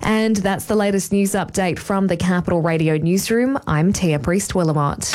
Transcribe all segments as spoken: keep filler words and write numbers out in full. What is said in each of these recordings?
And that's the latest news update from the Capital Radio newsroom. I'm Tia Priest-Willamot.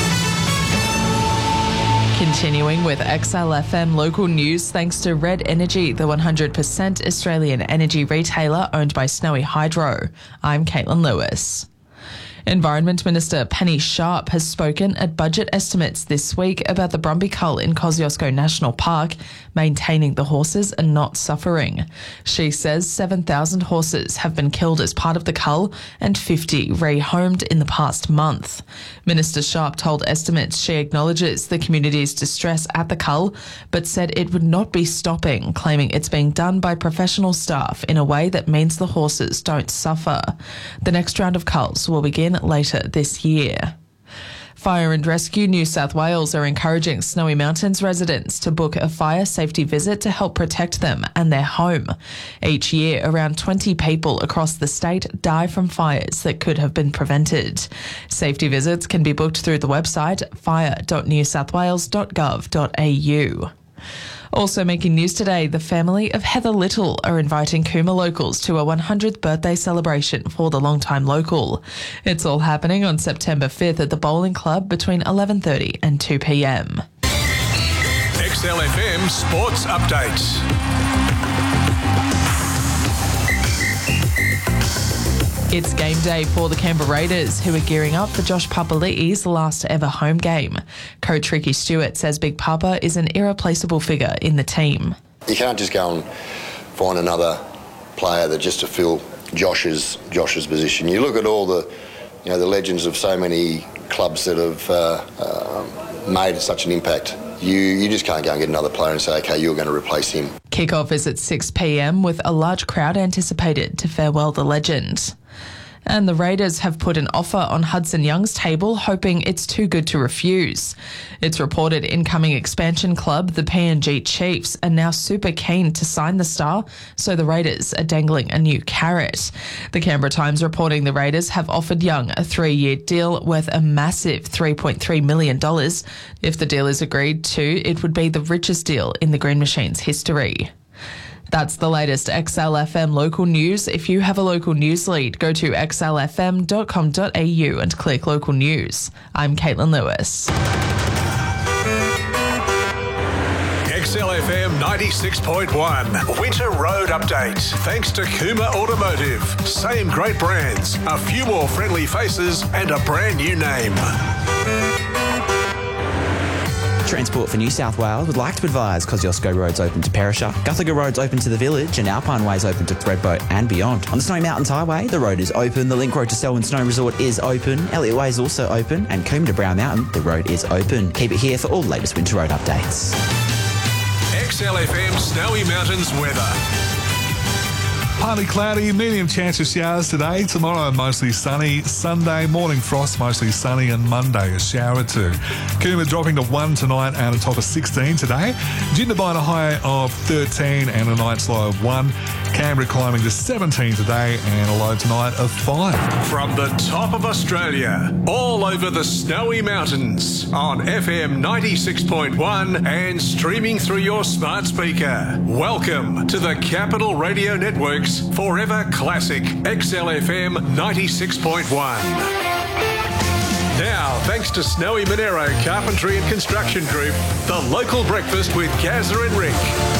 Continuing with X L F M local news, thanks to Red Energy, the one hundred percent Australian energy retailer owned by Snowy Hydro. I'm Caitlin Lewis. Environment Minister Penny Sharp has spoken at budget estimates this week about the Brumby Cull in Kosciuszko National Park, maintaining the horses and not suffering. She says seven thousand horses have been killed as part of the cull and fifty rehomed in the past month. Minister Sharp told estimates she acknowledges the community's distress at the cull, but said it would not be stopping, claiming it's being done by professional staff in a way that means the horses don't suffer. The next round of culls will begin later this year. Fire and Rescue New South Wales are encouraging Snowy Mountains residents to book a fire safety visit to help protect them and their home. Each year, around twenty people across the state die from fires that could have been prevented. Safety visits can be booked through the website fire dot new south wales dot gov dot a u. Also making news today, the family of Heather Little are inviting Cooma locals to a one hundredth birthday celebration for the longtime local. It's all happening on September fifth at the Bowling Club between eleven thirty and two p m. X L F M Sports Updates. It's game day for the Canberra Raiders, who are gearing up for Josh Papali'i's last ever home game. Coach Ricky Stewart says Big Papa is an irreplaceable figure in the team. You can't just go and find another player that just to fill Josh's Josh's position. You look at all the, you know, the legends of so many clubs that have uh, uh, made such an impact. You you just can't go and get another player and say, okay, you're going to replace him. Kickoff is at six p m with a large crowd anticipated to farewell the legend. And the Raiders have put an offer on Hudson Young's table, hoping it's too good to refuse. It's reported incoming expansion club, the P N G Chiefs, are now super keen to sign the star, so the Raiders are dangling a new carrot. The Canberra Times reporting the Raiders have offered Young a three-year deal worth a massive three point three million dollars. If the deal is agreed to, it would be the richest deal in the Green Machine's history. That's the latest X L F M local news. If you have a local news lead, go to x l f m dot com dot a u and click local news. I'm Caitlin Lewis. X L F M ninety-six point one Winter Road Update. Thanks to Cooma Automotive. Same great brands, a few more friendly faces and a brand new name. Transport for New South Wales would like to advise Kosciuszko Road's open to Perisher, Guthaga Road's open to the Village and Alpine Way's open to Threadboat and beyond. On the Snowy Mountains Highway, the road is open, the link road to Selwyn Snow Resort is open, Elliott Way is also open and Coombe to Brown Mountain, the road is open. Keep it here for all the latest winter road updates. X L F M Snowy Mountains weather. Partly cloudy, medium chance of showers today. Tomorrow, mostly sunny. Sunday, morning frost, mostly sunny. And Monday, a shower or two. Cooma dropping to one tonight and a top of sixteen today. Jindabyne a high of thirteen and a night's low of one. Canberra climbing to seventeen today and a low tonight of five. From the top of Australia, all over the Snowy Mountains, on F M ninety-six point one and streaming through your smart speaker. Welcome to the Capital Radio Network's Forever Classic X L F M ninety-six point one. Now, thanks to Snowy Monero Carpentry and Construction Group, the local breakfast with Gazza and Rick.